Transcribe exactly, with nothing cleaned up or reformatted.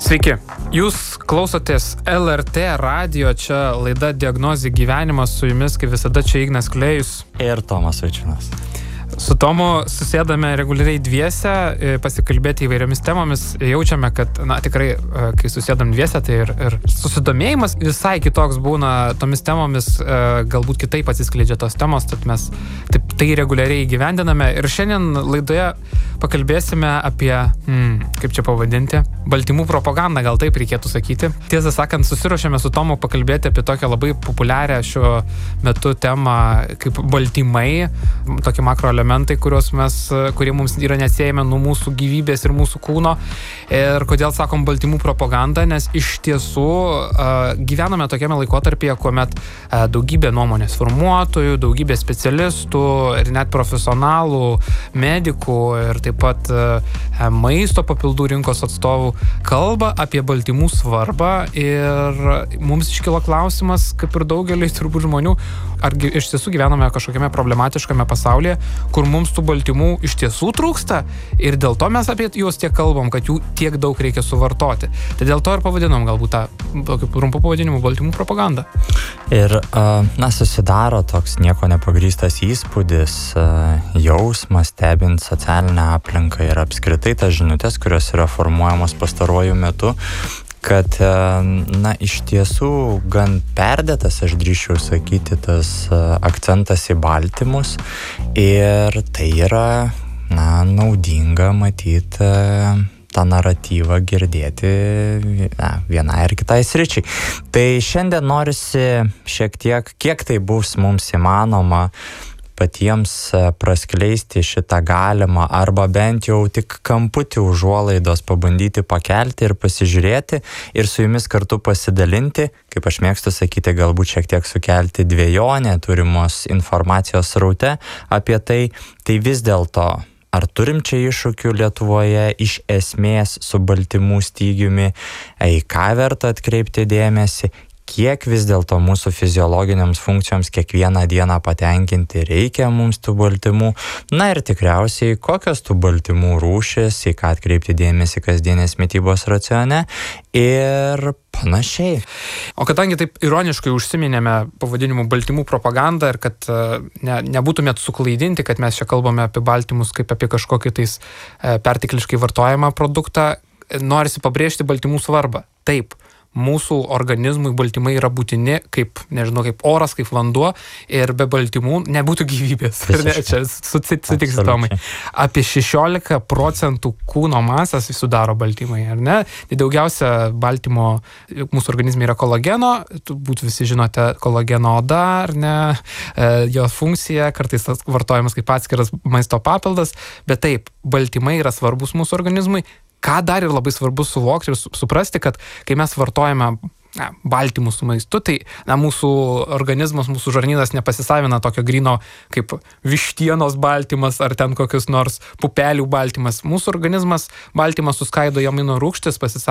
Sveiki, jūs klausotės L R T radijo, čia laida Diagnozė gyvenimas, su jumis kaip visada čia Ignas Klėjus ir Tomas Vaičiūnas. Su Tomu susėdame reguliariai dviese, pasikalbėti įvairiomis temomis. Jaučiame, kad, na, tikrai, kai susėdam dviese, tai ir, ir susidomėjimas visai kitoks būna tomis temomis, galbūt kitaip atsiskleidžia tos temos, tad mes taip, tai reguliariai įgyvendiname. Ir šiandien laidoje pakalbėsime apie, hmm, kaip čia pavadinti, baltymų propagandą, gal taip reikėtų sakyti. Tiesą sakant, susiruošėme su Tomu pakalbėti apie tokią labai populiarią šiuo metu temą kaip baltymai, tokie makroelementai, kurios mes, kurie mums yra neatsiejami nuo mūsų gyvybės ir mūsų kūno. Ir kodėl sakom baltymų propaganda, nes iš tiesų uh, gyvename tokiame laikotarpyje, kuomet uh, daugybė nuomonės formuotojų, daugybė specialistų ir net profesionalų, medikų ir taip pat uh, maisto papildų rinkos atstovų kalba apie baltymų svarbą. Ir mums iškilo klausimas, kaip ir daugeliui turbūt žmonių, argi iš tiesų gyvename kažkokiame problematiškame pasaulyje, kur mums tų baltymų iš tiesų trūksta ir dėl to mes apie juos tiek kalbam, kad jų tiek daug reikia suvartoti. Tai dėl to ir pavadinom galbūt tą tokį trumpų pavadinimų baltymų propaganda. Ir, na, susidaro toks nieko nepagrįstas įspūdis, jausmas, stebint socialinę aplinką ir apskritai tas žinutės, kurios yra formuojamos pastaruoju metu, kad, na, iš tiesų gan perdėtas, aš drįsčiau sakyti, tas akcentas į baltymus ir tai yra, na, naudinga matyti tą naratyvą girdėti, na, vienai ar kitai sričiai. Tai šiandien norisi šiek tiek, kiek tai bus mums įmanoma, patiems praskleisti šitą galimą arba bent jau tik kamputį užuolaidos pabandyti pakelti ir pasižiūrėti ir su jumis kartu pasidalinti, kaip aš mėgstu sakyti, galbūt šiek tiek sukelti dvejonę turimos informacijos sraute apie tai, tai vis dėlto ar turim čia iššūkių Lietuvoje iš esmės su baltymų stygiumi, į ką verta atkreipti dėmesį, kiek vis dėlto mūsų fiziologiniams funkcijoms kiekvieną dieną patenkinti reikia mums tų baltymų, na ir tikriausiai kokios tų baltymų rūšis, į ką atkreipti dėmesį kasdienės mitybos racione ir panašiai. O kadangi taip ironiškai užsiminėme pavadinimu baltymų propaganda ir kad ne, nebūtumėt suklaidinti, kad mes čia kalbame apie baltymus kaip apie kažkokį tais pertekliškai vartojamą produktą, norisi pabrėžti baltymų svarbą. Taip. Mūsų organizmui baltymai yra būtini kaip, nežinau, kaip oras, kaip vanduo ir be baltymų nebūtų gyvybės. Ir ne, čia sutiks Tomai. Apie šešiolika procentų kūno masės sudaro baltymai, ar ne? Tai daugiausia baltymo mūsų organizme yra kolageno, turbūt visi žinote kolageno oda, ar ne? E, jo funkcija, kartais vartojamas kaip atskiras maisto papildas, bet taip, baltymai yra svarbus mūsų organizmui. Ką dar ir labai svarbu suvokti ir suprasti, kad kai mes vartojame na, baltymus su maistu, tai na, mūsų organizmas, mūsų žarnynas nepasisavina tokio gryno kaip vištienos baltymas ar ten kokius nors pupelių baltymas. Mūsų organizmas baltymas suskaido į amino rūgštis, pasisavina